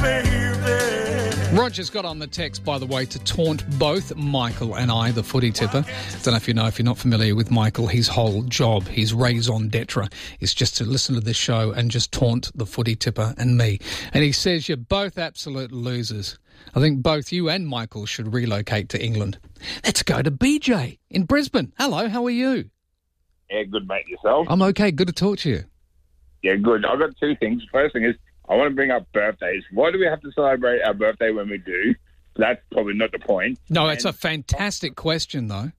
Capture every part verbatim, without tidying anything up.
Roger's got on the text, by the way, to taunt both Michael and I, the footy tipper. Don't know if you know, if you're not familiar with Michael, his whole job, his raison d'etre, is just to listen to this show and just taunt the footy tipper and me. And he says you're both absolute losers. I think both you and Michael should relocate to England. Let's go to B J in Brisbane. Hello, how are you? Yeah, good, mate. Yourself? I'm okay. Good to talk to you. Yeah, good. I've got two things. First thing is, I want to bring up birthdays. Why do we have to celebrate our birthday when we do? That's probably not the point. No, it's and, a fantastic question, though.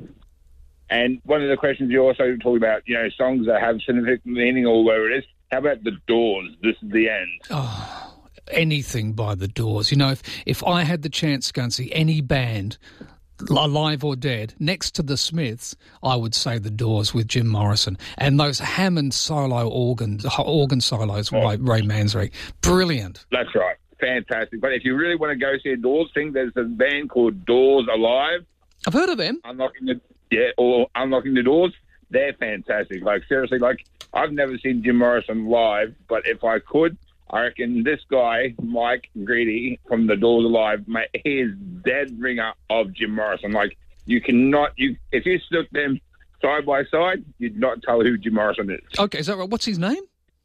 And one of the questions you also talk about, you know, songs that have significant meaning or whatever it is. How about The Doors, This Is the End? Oh, anything by The Doors. You know, if, if I had the chance to go and see any band, alive or dead, next to the Smiths, I would say The Doors with Jim Morrison. And those Hammond solo organs, organ solos oh. by Ray Manzarek. Brilliant. That's right. Fantastic. But if you really want to go see a Doors thing, there's a band called Doors Alive. I've heard of them. Unlocking the yeah, or Unlocking the Doors. They're fantastic. Like, seriously, like, I've never seen Jim Morrison live, but if I could, I reckon this guy, Mike Greedy from The Doors Alive, mate, he is dead ringer of Jim Morrison. Like, you cannot, you if you stuck them side by side, you'd not tell who Jim Morrison is. Okay, is that right? What's his name?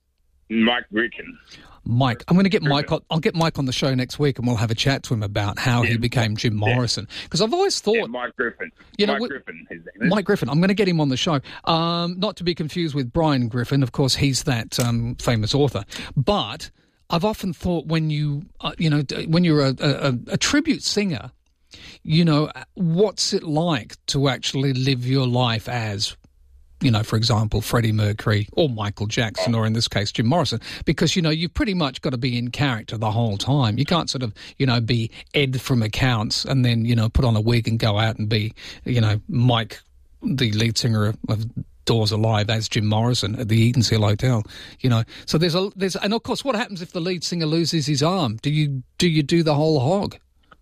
Mike Griffin. Mike. I'm going to get Mike on, I'll get Mike on the show next week and we'll have a chat to him about how yeah. he became Jim Morrison. Because I've always thought... Yeah, Mike Griffin. You know, Mike we, Griffin, his name is. Mike Griffin. I'm going to get him on the show. Um, not to be confused with Brian Griffin. Of course, he's that um, famous author. But I've often thought when you, uh, you know, when you're a, a, a tribute singer, you know, what's it like to actually live your life as, you know, for example, Freddie Mercury or Michael Jackson, or in this case, Jim Morrison, because, you know, you've pretty much got to be in character the whole time. You can't sort of, you know, be Ed from Accounts and then, you know, put on a wig and go out and be, you know, Mike, the lead singer of, of Doors Alive, as Jim Morrison at the Eatanswill Hotel, you know. So there's a, there's, and of course, what happens if the lead singer loses his arm? Do you, do you do the whole hog?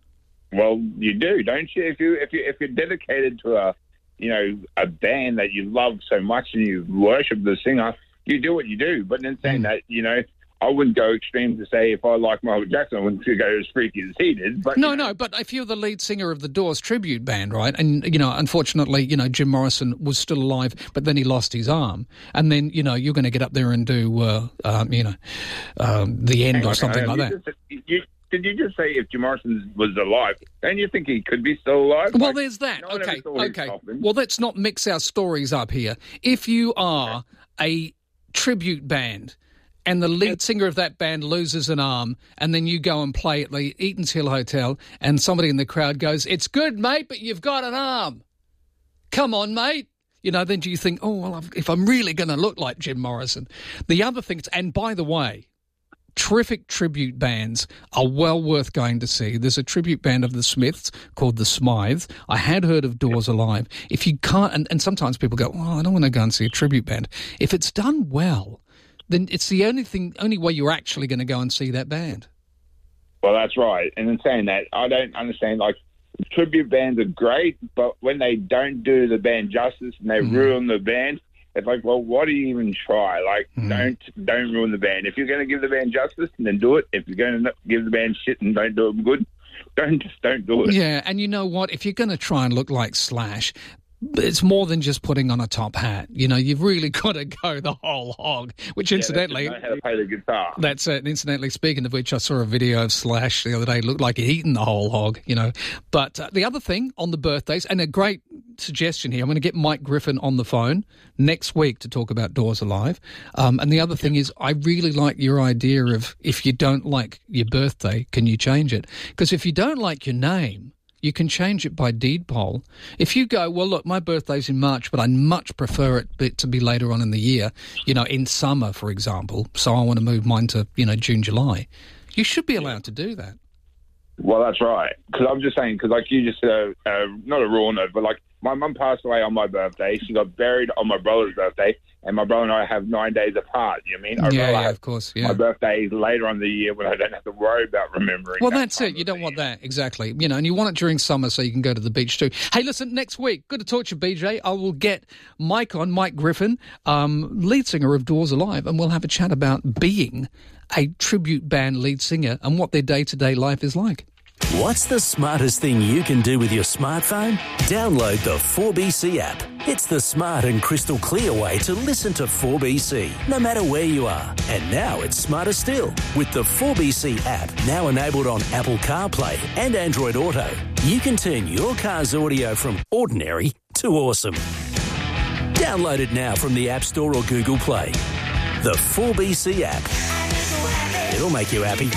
Well, you do, don't you? If you, if you, if you're dedicated to a, you know, a band that you love so much and you worship the singer, you do what you do. But in saying mm. that, you know, I wouldn't go extreme to say if I like Michael Jackson, I wouldn't go as freaky as he did. But, no, you know. no, but if you're the lead singer of the Doors tribute band, right, and, you know, unfortunately, you know, Jim Morrison was still alive, but then he lost his arm, and then, you know, you're going to get up there and do, uh, um, you know, um, The End Hang or on, something like that. Just, you, Did you just say if Jim Morrison was alive? Don't you think he could be still alive? Well, like, there's that. No okay, okay. Well, let's not mix our stories up here. If you are a tribute band and the lead singer of that band loses an arm and then you go and play at the Eatanswill Hotel and somebody in the crowd goes, "It's good, mate, but you've got an arm. Come on, mate." You know, then do you think, oh, well, if I'm really going to look like Jim Morrison. The other thing, and by the way, terrific tribute bands are well worth going to see. There's a tribute band of the Smiths called the Smythes. I had heard of Doors Alive. If you can't, and, and sometimes people go, "Oh, I don't want to go and see a tribute band." If it's done well, then it's the only thing, only way you're actually going to go and see that band. Well, that's right. And in saying that, I don't understand, like, tribute bands are great, but when they don't do the band justice and they mm. ruin the band, it's like, well, why do you even try? Like, mm. don't don't ruin the band. If you're going to give the band justice, then do it. If you're going to give the band shit and don't do it good, don't just don't do it. Yeah, and you know what? If you're going to try and look like Slash, it's more than just putting on a top hat. You know, you've really got to go the whole hog, which yeah, incidentally... Know how to play the guitar. That's it. And incidentally, speaking of which, I saw a video of Slash the other day. It looked like he'd eaten the whole hog, you know. But uh, the other thing on the birthdays, and a great suggestion here, I'm going to get Mike Griffin on the phone next week to talk about Doors Alive. Um, and the other thing is, I really like your idea of if you don't like your birthday, can you change it? Because if you don't like your name, you can change it by deed poll. If you go, well, look, my birthday's in March, but I much prefer it to be later on in the year, you know, in summer, for example, so I want to move mine to, you know, June, July. You should be allowed to do that. Well, that's right. Because I'm just saying, because like you just said, uh, uh, not a raw note, but like my mum passed away on my birthday. She got buried on my brother's birthday. and my brother and I have nine days apart. You know what I mean? I'd Yeah, rather yeah, have of course, yeah. My birthday is later on in the year when I don't have to worry about remembering. Well, that that's time it. You of don't the want year. that, exactly. You know, and you want it during summer so you can go to the beach too. Hey, listen, next week, good to talk to you, B J. I will get Mike on, Mike Griffin, um, lead singer of Doors Alive, and we'll have a chat about being a tribute band lead singer and what their day-to-day life is like. What's the smartest thing you can do with your smartphone? Download the four B C app. It's the smart and crystal clear way to listen to four B C, no matter where you are. And now it's smarter still. With the four B C app, now enabled on Apple CarPlay and Android Auto, you can turn your car's audio from ordinary to awesome. Download it now from the App Store or Google Play. The four B C app. It'll make you happy.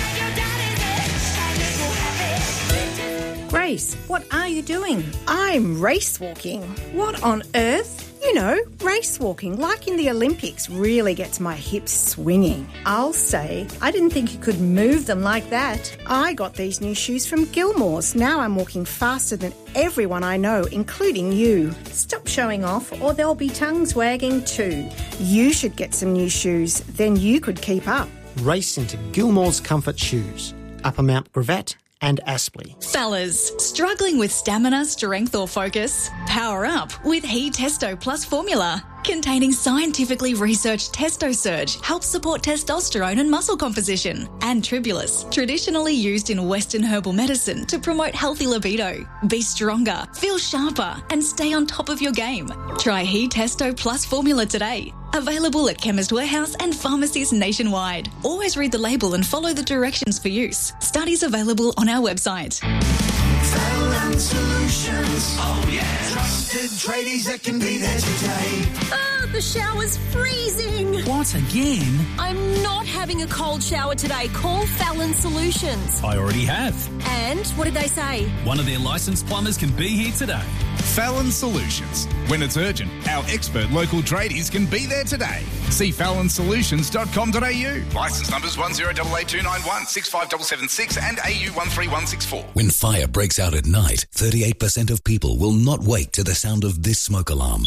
Grace, what are you doing? I'm race walking. What on earth? You know, race walking, like in the Olympics, really gets my hips swinging. I'll say, I didn't think you could move them like that. I got these new shoes from Gilmore's. Now I'm walking faster than everyone I know, including you. Stop showing off or there'll be tongues wagging too. You should get some new shoes, then you could keep up. Race into Gilmore's Comfort Shoes, Upper Mount Gravatt and Aspley. Fellas, struggling with stamina, strength or focus? Power up with He Testo Plus formula. Containing scientifically researched Testo Surge helps support testosterone and muscle composition. And Tribulus, traditionally used in Western herbal medicine to promote healthy libido. Be stronger, feel sharper and stay on top of your game. Try He Testo Plus formula today. Available at Chemist Warehouse and pharmacies nationwide. Always read the label and follow the directions for use. Studies available on our website. Fallon Solutions. Oh, yeah. Trusted tradies that can be there today. Ah, the shower's freezing. What, again? I'm not having a cold shower today. Call Fallon Solutions. I already have. And what did they say? One of their licensed plumbers can be here today. Fallon Solutions. When it's urgent, our expert local tradies can be there today. See fallon solutions dot com dot a u. Licence numbers one zero eight eight two nine one, six five seven seven six and A U one three one six four. When fire breaks out at night, thirty-eight percent of people will not wake to the sound of this smoke alarm.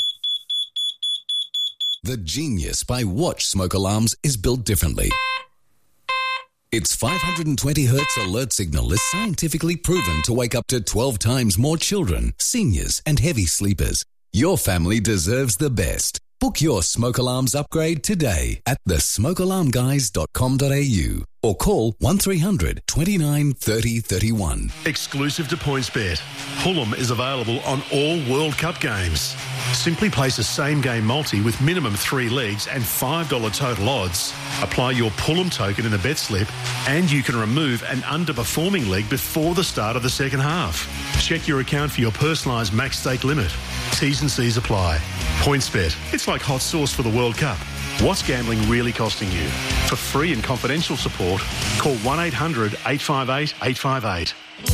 The genius by Watch Smoke Alarms is built differently. Its five hundred twenty hertz alert signal is scientifically proven to wake up to twelve times more children, seniors, and heavy sleepers. Your family deserves the best. Book your smoke alarms upgrade today at the smoke alarm guys dot com dot a u or call one three hundred twenty-nine thirty thirty-one. Exclusive to PointsBet, Pullum is available on all World Cup games. Simply place a same-game multi with minimum three legs and five dollars total odds. Apply your Pullum token in the bet slip and you can remove an underperforming leg before the start of the second half. Check your account for your personalised max stake limit. T's and C's apply. PointsBet, it's like hot sauce for the World Cup. What's gambling really costing you? For free and confidential support, call one eight hundred eight five eight eight five eight.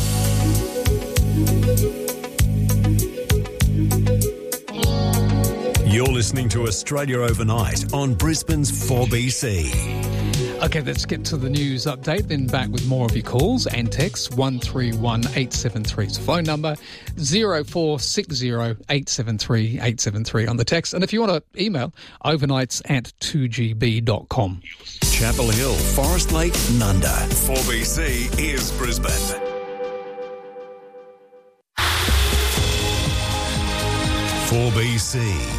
You're listening to Australia Overnight on Brisbane's four B C. Okay, let's get to the news update, then back with more of your calls and texts. one three one eight seven three is the phone number, zero four six zero eight seven three eight seven three on the text. And if you want to email, overnights at two g b dot com. Chapel Hill, Forest Lake, Nunda. four B C is Brisbane. four B C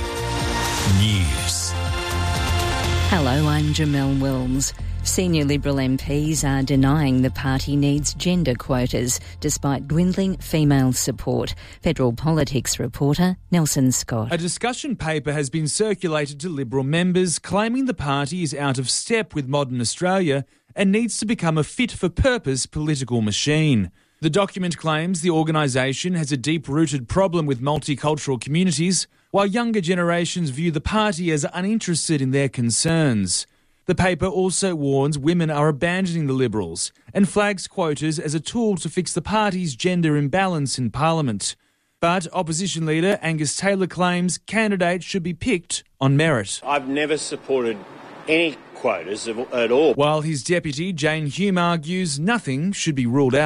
News. Hello, I'm Jamelle Wilms. Senior Liberal M Ps are denying the party needs gender quotas despite dwindling female support. Federal Politics reporter Nelson Scott. A discussion paper has been circulated to Liberal members claiming the party is out of step with modern Australia and needs to become a fit-for-purpose political machine. The document claims the organisation has a deep-rooted problem with multicultural communities, while younger generations view the party as uninterested in their concerns. The paper also warns women are abandoning the Liberals and flags quotas as a tool to fix the party's gender imbalance in Parliament. But opposition leader Angus Taylor claims candidates should be picked on merit. I've never supported any quotas at all. While his deputy, Jane Hume, argues nothing should be ruled out.